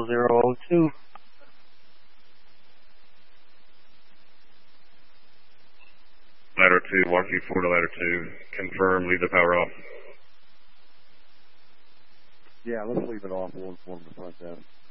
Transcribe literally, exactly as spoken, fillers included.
zero oh two. Ladder two, one two four to ladder two. Confirm, leave the power off. Yeah, let's leave it off. We'll inform the front desk.